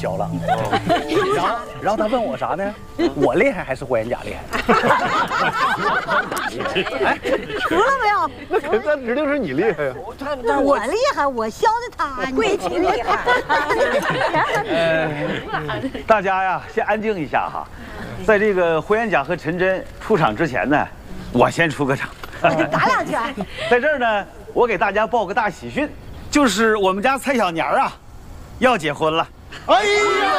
小了。然后他问我啥呢？我厉害还是霍元甲厉害？ 哎，服了没有？ 那指定是你厉害呀！ 我厉害，我削的他， 贵挺厉害。 大家呀，先安静一下哈。在这个霍元甲和陈真出场之前呢，我先出个场。 打两拳。 在这儿呢，我给大家报个大喜讯，就是我们家蔡小年啊，要结婚了。 哎呀！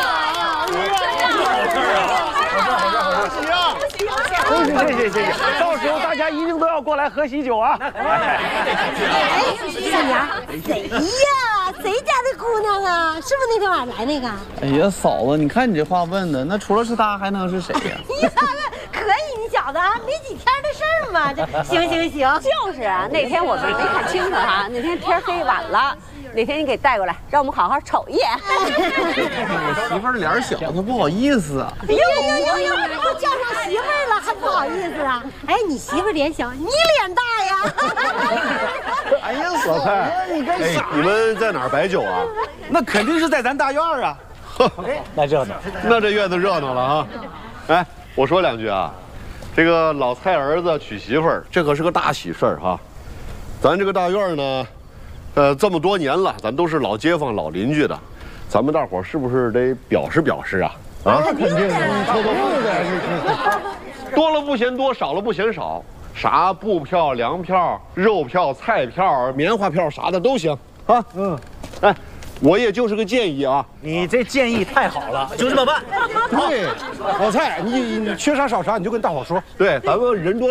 恭喜！谢谢！到时候大家一定都要过来喝喜酒啊！ 哎，小年，谁呀？谁家的姑娘啊？是不是那天晚上来那个？ 哎呀，嫂子，你看你这话问的，那除了是她还能是谁呀？ 呀，可以，你小子没几天的事儿嘛，这行。 就是啊，那天我们没看清楚哈，那天天黑晚了。哪天你给带过来，让我们好好瞅一眼。 我媳妇儿脸小，她不好意思啊。 呦，都叫上媳妇儿了，还不好意思啊？哎，你媳妇儿脸小，你脸大呀？ 哎呀， 老蔡， 你干啥？ 你们在哪儿摆酒啊？ 那肯定是在咱大院啊。那热闹， 那这院子热闹了啊！哎，我说两句啊，这个老蔡儿子娶媳妇儿，这可是个大喜事儿哈。咱这个大院呢，这么多年了，咱都是老街坊、老邻居的，咱们大伙儿是不是得表示表示啊？啊， 肯定的， 多了不嫌多，少了不嫌少，啥布票、粮票、肉票、菜票、棉花票啥的都行啊。哎，我也就是个建议啊。 你这建议太好了，就这么办。 对，老蔡，你缺啥少啥，你就跟大伙说。 对，咱们人多。